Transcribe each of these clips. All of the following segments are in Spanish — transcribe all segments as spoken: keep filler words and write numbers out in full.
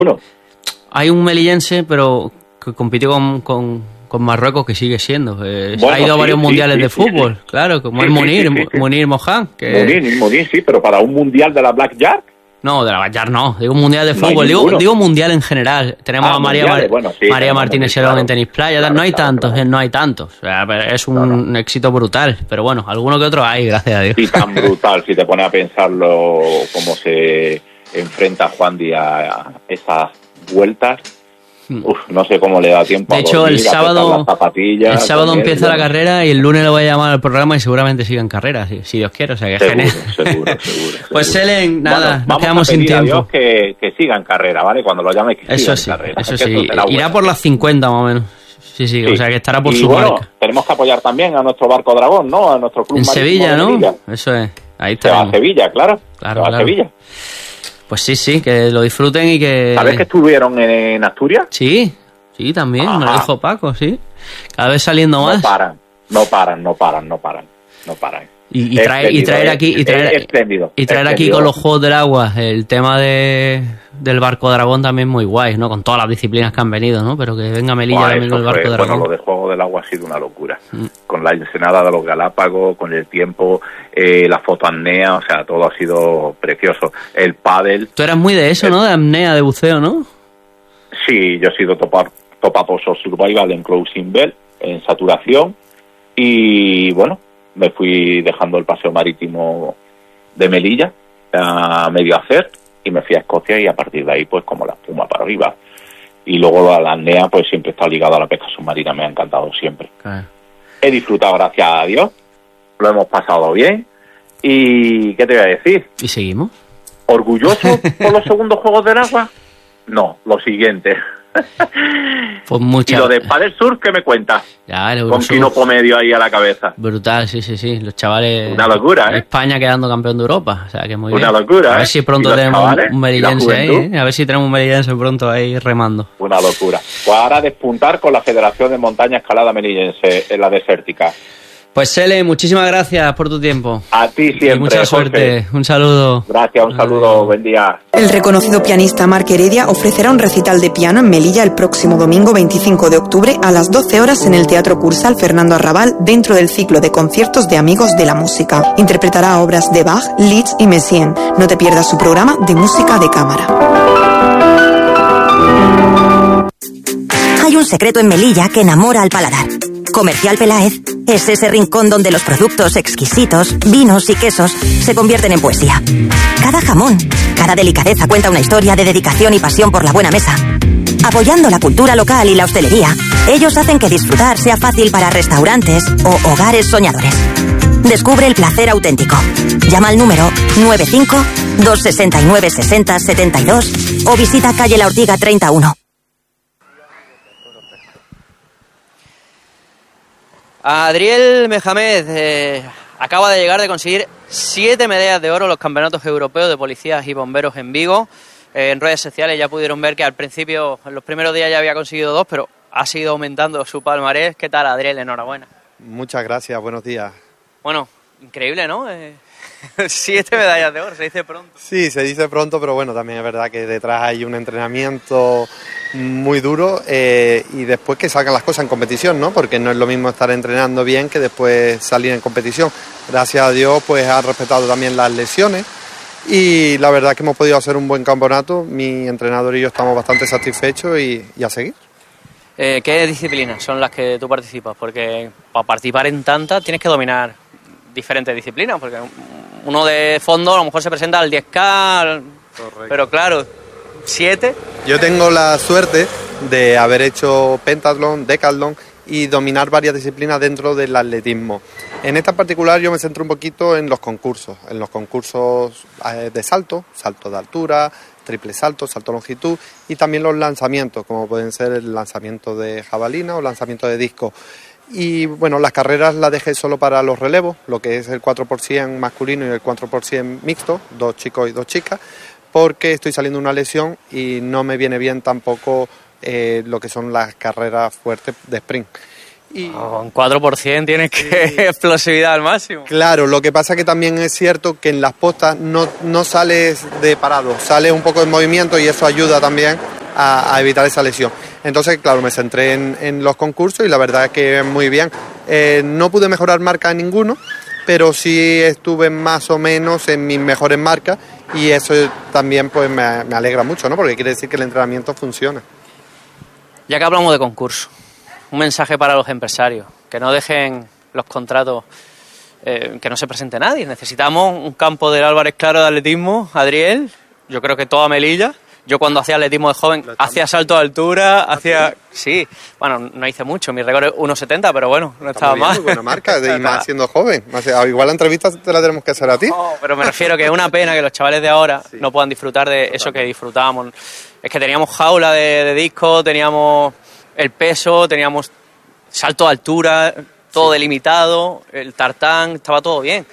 Uno. Hay un melillense, pero que compitió con, con, con Marruecos, que sigue siendo. Eh, Bueno, ha ido a sí, varios sí, mundiales sí, de sí, fútbol, sí. claro, como Sí, el sí, Munir, sí, sí, sí. Munir Mohan. Que... Munir, Munir, sí, pero para un mundial de la Blackjack. No, de la Bayar no, digo mundial de No hay fútbol, digo, ninguno. digo mundial en general. Tenemos Ah, a María, mundiales, Mar- bueno, sí, María tenemos Martínez mundial, Serón claro. en tenis playa, Claro, no hay claro, tantos, claro. eh, no hay tantos. O sea, es un, No, no. un éxito brutal, pero bueno, alguno que otro hay, gracias a Dios. Y tan brutal, si te pones a pensarlo, cómo se enfrenta Juan Díaz a esas vueltas. Uf, no sé cómo le da tiempo De a hecho, dormir, el a apretar sábado, las zapatillas, el sábado comer, empieza la bueno. carrera y el lunes lo voy a llamar al programa y seguramente siga en carrera, si, si Dios quiere, o sea que es Seguro, genial. seguro, seguro. Pues seguro. Helen, nada, Bueno, nos vamos quedamos a sin pedir a tiempo. Dios que, que siga en carrera, ¿vale? Cuando lo llame, que siga Eso en sí, carrera. eso que sí, será irá bueno. por las cincuenta más o menos. Sí, sí, Sí. o sea que estará por y su bueno, marca. tenemos que apoyar también a nuestro barco Dragón, ¿no? A nuestro club En marítimo Sevilla, de ¿no? Melilla. Eso es, ahí Se va a estaremos. Sevilla, claro. Claro, Se va claro. a Sevilla. Pues sí, sí, que lo disfruten y que... ¿Sabes que estuvieron en, en Asturias? Sí, sí, también, me lo Ajá. dijo Paco, sí. Cada vez saliendo No más. paran, no paran, no paran, no paran, no paran. Y, y traer, y traer aquí y traer, Es espléndido, y traer aquí espléndido. con los Juegos del Agua el tema de del barco dragón también muy guay, ¿no? Con todas las disciplinas que han venido, ¿no? Pero que venga Melilla Buah, también eso con el barco fue- dragón. Bueno, lo de Juego del Agua ha sido una locura. Mm. Con la ensenada de los Galápagos, con el tiempo, eh, la fotoapnea, o sea, todo ha sido precioso. El pádel, Tú eras muy de eso, el- ¿no? De apnea, de buceo, ¿no? sí, yo he sido top top of survival en closing bell, en saturación, y bueno, me fui dejando el paseo marítimo de Melilla a medio hacer, y me fui a Escocia, y a partir de ahí, pues como la espuma para arriba. Y luego la apnea, pues siempre está ligado a la pesca submarina, me ha encantado siempre. Claro. He disfrutado, gracias a Dios, lo hemos pasado bien, y ¿qué te voy a decir? ¿Y seguimos? ¿Orgulloso por los segundos Juegos del Agua? No, lo siguiente. Pues Y mucha... lo de Padel Surf, ¿qué me cuentas? Ya, el Con Eurosurf, Kino Pomedio ahí a la cabeza. brutal, sí, sí, sí. Los chavales... Una locura, ¿eh? España quedando campeón de Europa, o sea que muy Una bien. locura, A ver ¿eh? si pronto Y los tenemos chavales, un y la melillense ahí, juventud. ¿eh? A ver si tenemos un melillense pronto ahí remando. Una locura. Pues ahora despuntar con la Federación de Montaña Escalada Melillense en la desértica. Pues Sele, muchísimas gracias por tu tiempo. A ti siempre, Y mucha Jorge. suerte. Un saludo. Gracias, un saludo, Adiós. buen día. El reconocido pianista Marc Heredia ofrecerá un recital de piano en Melilla el próximo domingo veinticinco de octubre a las doce horas en el Teatro Cursal Fernando Arrabal, dentro del ciclo de conciertos de Amigos de la Música. Interpretará obras de Bach, Liszt y Messiaen. No te pierdas su programa de música de cámara. Hay un secreto en Melilla que enamora al paladar. Comercial Peláez es ese rincón donde los productos exquisitos, vinos y quesos se convierten en poesía. Cada jamón, cada delicadeza cuenta una historia de dedicación y pasión por la buena mesa. Apoyando la cultura local y la hostelería, ellos hacen que disfrutar sea fácil para restaurantes o hogares soñadores. Descubre el placer auténtico. Llama al número nueve cinco, dos seis nueve, seis cero siete dos o visita calle La Ortiga treinta y uno. Adriel Mehamed eh, acaba de llegar de conseguir siete medallas de oro en los campeonatos europeos de policías y bomberos en Vigo. Eh, en redes sociales ya pudieron ver que al principio, en los primeros días ya había conseguido dos, pero ha seguido aumentando su palmarés. ¿Qué tal, Adriel? Enhorabuena. Muchas gracias, buenos días. Bueno, increíble, ¿no? Eh, siete medallas de oro, se dice pronto. Sí, se dice pronto, pero bueno, también es verdad que detrás hay un entrenamiento muy duro eh, y después que salgan las cosas en competición, ¿no? Porque no es lo mismo estar entrenando bien que después salir en competición. Gracias a Dios, pues han respetado también las lesiones y la verdad que hemos podido hacer un buen campeonato. Mi entrenador y yo estamos bastante satisfechos y, y a seguir. Eh, ¿Qué disciplinas son las que tú participas? Porque para participar en tantas tienes que dominar diferentes disciplinas, porque uno de fondo a lo mejor se presenta al diez K, Correcto. pero claro, siete. Yo tengo la suerte de haber hecho pentatlón, decatlón y dominar varias disciplinas dentro del atletismo. En esta particular yo me centro un poquito en los concursos, en los concursos de salto, salto de altura, triple salto, salto de longitud y también los lanzamientos, como pueden ser el lanzamiento de jabalina o lanzamiento de disco. Y bueno, las carreras las dejé solo para los relevos, lo que es el cuatro por ciento masculino y el cuatro por ciento mixto, dos chicos y dos chicas, porque estoy saliendo de una lesión y no me viene bien tampoco eh, lo que son las carreras fuertes de sprint. Y con cuatro por ciento tienes que sí. explosividad al máximo. Claro, lo que pasa que también es cierto que en las postas no, no sales de parado, sales un poco en movimiento y eso ayuda también a, a evitar esa lesión. Entonces, claro, me centré en, en los concursos y la verdad es que muy bien. Eh, no pude mejorar marca en ninguno, pero sí estuve más o menos en mis mejores marcas y eso también pues me, me alegra mucho, ¿no? Porque quiere decir que el entrenamiento funciona. Ya que hablamos de concurso, un mensaje para los empresarios, que no dejen los contratos, eh, que no se presente nadie. Necesitamos un campo del Álvarez Claro de atletismo, Adriel, yo creo que toda Melilla. Yo cuando hacía atletismo de joven, hacía salto de altura, hacía... Sí, bueno, no hice mucho, mi récord es uno setenta, pero bueno, no estaba mal. Muy buena marca, y más siendo joven. Igual la entrevista te la tenemos que hacer a ti. No, pero me refiero que es una pena que los chavales de ahora sí. no puedan disfrutar de eso que disfrutábamos. Es que teníamos jaula de, de disco, teníamos el peso, teníamos salto de altura, todo sí. delimitado, el tartán, estaba todo bien.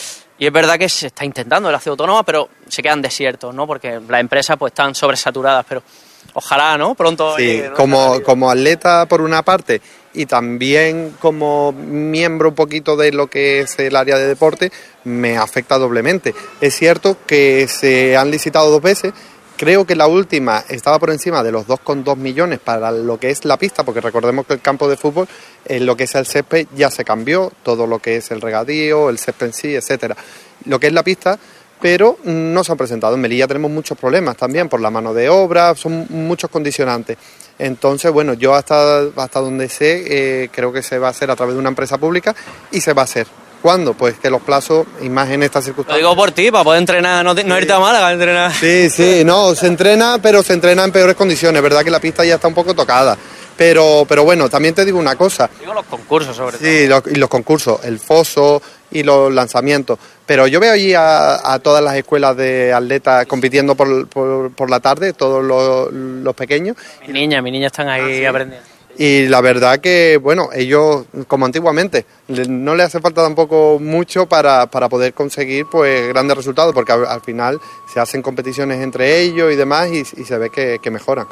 Y es verdad que se está intentando la ciudad autónoma, pero se quedan desiertos, ¿no? Porque las empresas pues están sobresaturadas, pero ojalá, ¿no? Pronto... Sí, llegue, ¿no? como, como atleta por una parte y también como miembro un poquito de lo que es el área de deporte, me afecta doblemente. Es cierto que se han licitado dos veces. Creo que la última estaba por encima de los dos coma dos millones para lo que es la pista, porque recordemos que el campo de fútbol, en lo que es el césped, ya se cambió, todo lo que es el regadío, el césped en sí, etcétera. Lo que es la pista, pero no se han presentado. En Melilla tenemos muchos problemas también por la mano de obra, son muchos condicionantes. Entonces, bueno, yo hasta, hasta donde sé, eh, creo que se va a hacer a través de una empresa pública y se va a hacer. ¿Cuándo? Pues que los plazos, y más en estas circunstancias... Lo digo por ti, para poder entrenar, no, te, no irte a Málaga a entrenar. Sí, sí, no, se entrena, pero se entrena en peores condiciones, verdad que la pista ya está un poco tocada. Pero, pero bueno, también te digo una cosa. Digo los concursos, sobre todo. Sí, los, y los concursos, el foso y los lanzamientos. Pero yo veo allí a, a todas las escuelas de atletas compitiendo por, por, por la tarde, todos los, los pequeños. Mi niña, mi niña están ahí ah, ¿sí? aprendiendo. Y la verdad que, bueno, ellos, como antiguamente, no les hace falta tampoco mucho para, para poder conseguir pues grandes resultados, porque al, al final se hacen competiciones entre ellos y demás y, y se ve que, que mejoran.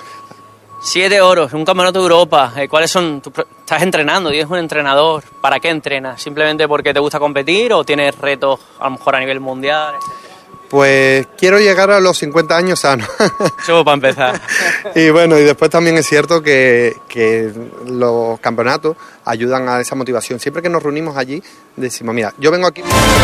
Siete oros, un campeonato de Europa. ¿Cuáles son? Tu, ¿Estás entrenando? ¿Tienes un entrenador? ¿Para qué entrenas? ¿Simplemente porque te gusta competir o tienes retos a lo mejor a nivel mundial? Pues quiero llegar a los cincuenta años sano. Eso para empezar. Y bueno, y después también es cierto que, que los campeonatos ayudan a esa motivación. Siempre que nos reunimos allí, decimos, mira, yo vengo aquí...